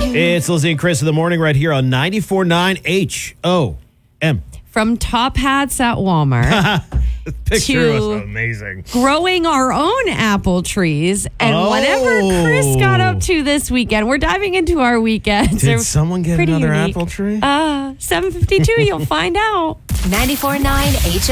It's Lizzie and Chris in the morning right here on 94.9 HOM. From top hats at Walmart The picture to was amazing. growing our own apple trees and whatever Chris got up to this weekend. We're diving into our weekends. Did someone get pretty another unique. apple tree? 7:52, you'll find out. 94.9 HOM.